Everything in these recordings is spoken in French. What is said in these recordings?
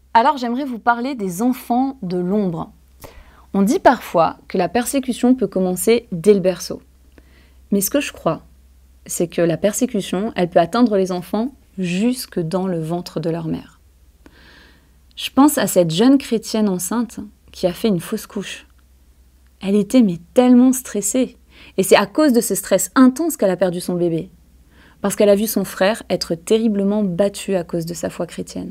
Alors j'aimerais vous parler des enfants de l'ombre. On dit parfois que la persécution peut commencer dès le berceau. Mais ce que je crois, c'est que la persécution, elle peut atteindre les enfants jusque dans le ventre de leur mère. Je pense à cette jeune chrétienne enceinte qui a fait une fausse couche. Elle était tellement stressée. Et c'est à cause de ce stress intense qu'elle a perdu son bébé. Parce qu'elle a vu son frère être terriblement battu à cause de sa foi chrétienne.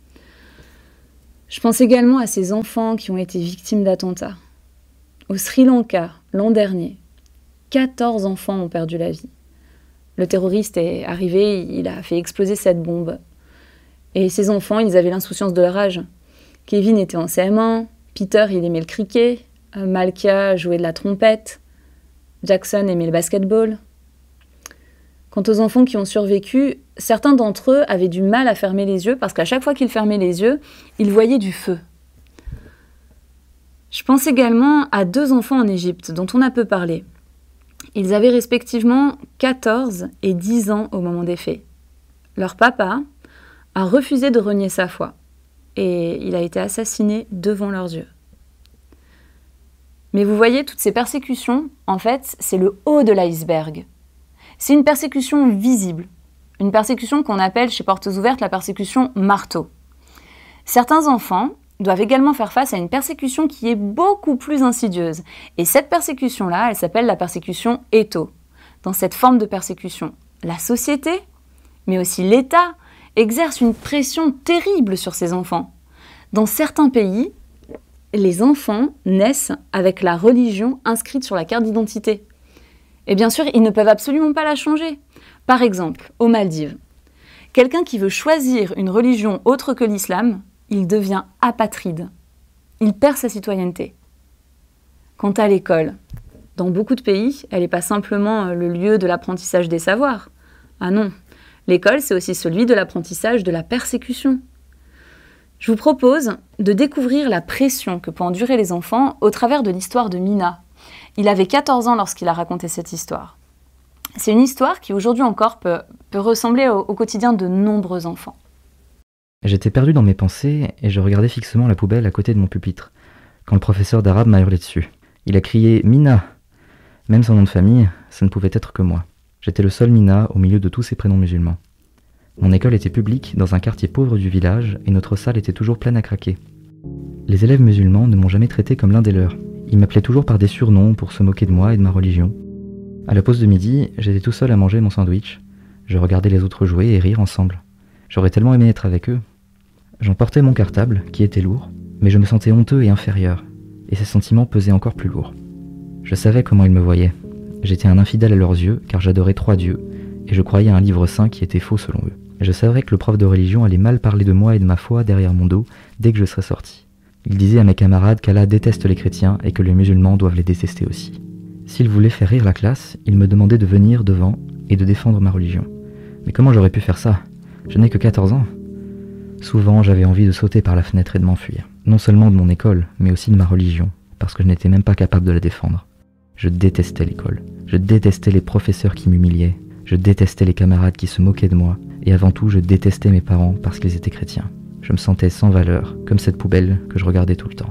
Je pense également à ces enfants qui ont été victimes d'attentats. Au Sri Lanka, l'an dernier, 14 enfants ont perdu la vie. Le terroriste est arrivé, il a fait exploser cette bombe. Et ces enfants, ils avaient l'insouciance de leur âge. Kevin était en CM1, Peter, il aimait le cricket, Malkia jouait de la trompette, Jackson aimait le basketball. Quant aux enfants qui ont survécu, certains d'entre eux avaient du mal à fermer les yeux parce qu'à chaque fois qu'ils fermaient les yeux, ils voyaient du feu. Je pense également à 2 enfants en Égypte dont on a peu parlé. Ils avaient respectivement 14 et 10 ans au moment des faits. Leur papa a refusé de renier sa foi et il a été assassiné devant leurs yeux. Mais vous voyez, toutes ces persécutions, en fait, c'est le haut de l'iceberg. C'est une persécution visible, une persécution qu'on appelle chez Portes Ouvertes la persécution marteau. Certains enfants doivent également faire face à une persécution qui est beaucoup plus insidieuse. Et cette persécution-là, elle s'appelle la persécution étau. Dans cette forme de persécution, la société, mais aussi l'État, exerce une pression terrible sur ces enfants. Dans certains pays, les enfants naissent avec la religion inscrite sur la carte d'identité. Et bien sûr, ils ne peuvent absolument pas la changer. Par exemple, aux Maldives, quelqu'un qui veut choisir une religion autre que l'islam, il devient apatride. Il perd sa citoyenneté. Quant à l'école, dans beaucoup de pays, elle n'est pas simplement le lieu de l'apprentissage des savoirs. Ah non, l'école, c'est aussi celui de l'apprentissage de la persécution. Je vous propose de découvrir la pression que peuvent endurer les enfants au travers de l'histoire de Mina. Il avait 14 ans lorsqu'il a raconté cette histoire. C'est une histoire qui aujourd'hui encore peut ressembler au quotidien de nombreux enfants. J'étais perdu dans mes pensées et je regardais fixement la poubelle à côté de mon pupitre, quand le professeur d'arabe m'a hurlé dessus. Il a crié « Mina !» Même son nom de famille, ça ne pouvait être que moi. J'étais le seul Mina au milieu de tous ces prénoms musulmans. Mon école était publique dans un quartier pauvre du village et notre salle était toujours pleine à craquer. Les élèves musulmans ne m'ont jamais traité comme l'un des leurs. Ils m'appelaient toujours par des surnoms pour se moquer de moi et de ma religion. À la pause de midi, j'étais tout seul à manger mon sandwich. Je regardais les autres jouer et rire ensemble. J'aurais tellement aimé être avec eux. J'emportais mon cartable, qui était lourd, mais je me sentais honteux et inférieur, et ces sentiments pesaient encore plus lourd. Je savais comment ils me voyaient. J'étais un infidèle à leurs yeux, car j'adorais 3 dieux, et je croyais à un livre saint qui était faux selon eux. Je savais que le prof de religion allait mal parler de moi et de ma foi derrière mon dos dès que je serais sorti. Il disait à mes camarades qu'Allah déteste les chrétiens et que les musulmans doivent les détester aussi. S'il voulait faire rire la classe, il me demandait de venir devant et de défendre ma religion. Mais comment j'aurais pu faire ça ? Je n'ai que 14 ans. Souvent, j'avais envie de sauter par la fenêtre et de m'enfuir. Non seulement de mon école, mais aussi de ma religion, parce que je n'étais même pas capable de la défendre. Je détestais l'école. Je détestais les professeurs qui m'humiliaient. Je détestais les camarades qui se moquaient de moi. Et avant tout, je détestais mes parents parce qu'ils étaient chrétiens. Je me sentais sans valeur, comme cette poubelle que je regardais tout le temps.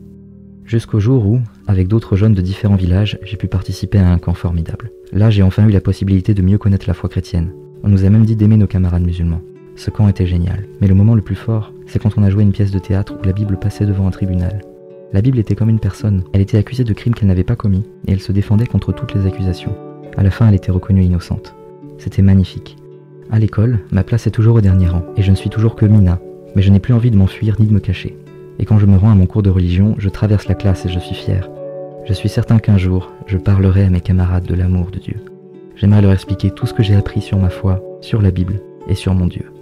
Jusqu'au jour où, avec d'autres jeunes de différents villages, j'ai pu participer à un camp formidable. Là, j'ai enfin eu la possibilité de mieux connaître la foi chrétienne. On nous a même dit d'aimer nos camarades musulmans. Ce camp était génial. Mais le moment le plus fort, c'est quand on a joué une pièce de théâtre où la Bible passait devant un tribunal. La Bible était comme une personne. Elle était accusée de crimes qu'elle n'avait pas commis, et elle se défendait contre toutes les accusations. À la fin, elle était reconnue innocente. C'était magnifique. À l'école, ma place est toujours au dernier rang, et je ne suis toujours que Mina, mais je n'ai plus envie de m'enfuir ni de me cacher. Et quand je me rends à mon cours de religion, je traverse la classe et je suis fier. Je suis certain qu'un jour, je parlerai à mes camarades de l'amour de Dieu. J'aimerais leur expliquer tout ce que j'ai appris sur ma foi, sur la Bible et sur mon Dieu.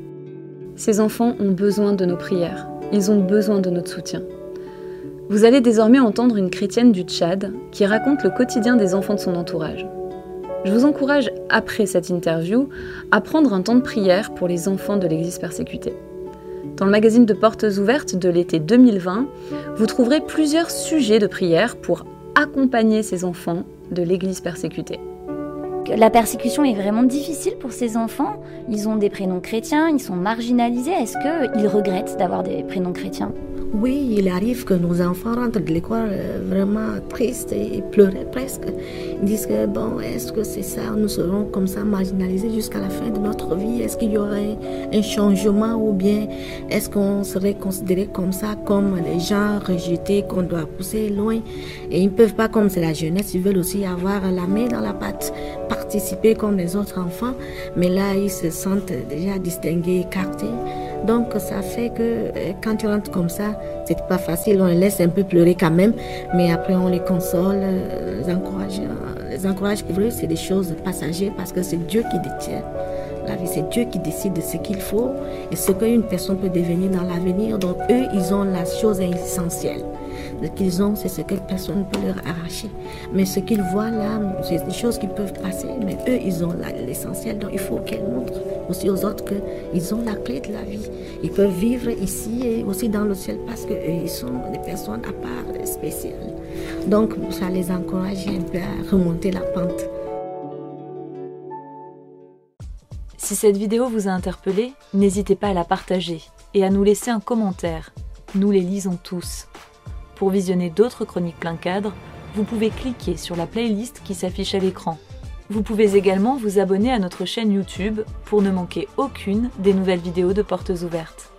Ces enfants ont besoin de nos prières. Ils ont besoin de notre soutien. Vous allez désormais entendre une chrétienne du Tchad qui raconte le quotidien des enfants de son entourage. Je vous encourage, après cette interview, à prendre un temps de prière pour les enfants de l'Église persécutée. Dans le magazine de Portes Ouvertes de l'été 2020, vous trouverez plusieurs sujets de prière pour accompagner ces enfants de l'Église persécutée. la persécution est vraiment difficile pour ces enfants. Ils ont des prénoms chrétiens, ils sont marginalisés. Est-ce qu'ils regrettent d'avoir des prénoms chrétiens ? Oui, il arrive que nos enfants rentrent de l'école vraiment tristes et pleuraient presque. Ils disent que bon, est-ce que c'est ça, nous serons comme ça marginalisés jusqu'à la fin de notre vie? Est-ce qu'il y aurait un changement ou bien est-ce qu'on serait considéré comme ça, comme des gens rejetés qu'on doit pousser loin? Et ils ne peuvent pas, comme c'est la jeunesse, ils veulent aussi avoir la main dans la pâte, participer comme les autres enfants, mais là ils se sentent déjà distingués, écartés. Donc ça fait que quand tu rentres comme ça, c'est pas facile, on les laisse un peu pleurer quand même, mais après on les console, les encourage. Les encourage que c'est des choses passagères parce que c'est Dieu qui détient la vie, c'est Dieu qui décide de ce qu'il faut et ce qu'une personne peut devenir dans l'avenir. Donc eux, ils ont la chose essentielle. Ce qu'ils ont, c'est ce que personne ne peut leur arracher. Mais ce qu'ils voient là, c'est des choses qui peuvent passer, mais eux, ils ont l'essentiel. Donc il faut qu'elles montrent aussi aux autres qu'ils ont la clé de la vie. Ils peuvent vivre ici et aussi dans le ciel parce qu'eux, ils sont des personnes à part spéciales. Donc ça les encourage un peu à remonter la pente. Si cette vidéo vous a interpellé, n'hésitez pas à la partager et à nous laisser un commentaire. Nous les lisons tous. Pour visionner d'autres chroniques plein cadre, vous pouvez cliquer sur la playlist qui s'affiche à l'écran. Vous pouvez également vous abonner à notre chaîne YouTube pour ne manquer aucune des nouvelles vidéos de Portes Ouvertes.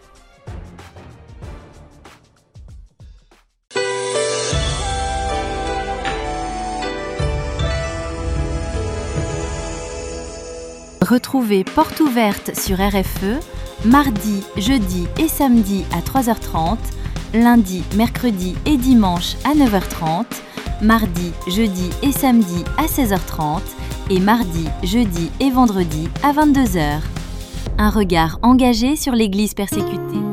Retrouvez Portes Ouvertes sur RFE, mardi, jeudi et samedi à 3h30, lundi, mercredi et dimanche à 9h30, mardi, jeudi et samedi à 16h30 et mardi, jeudi et vendredi à 22h. Un regard engagé sur l'Église persécutée.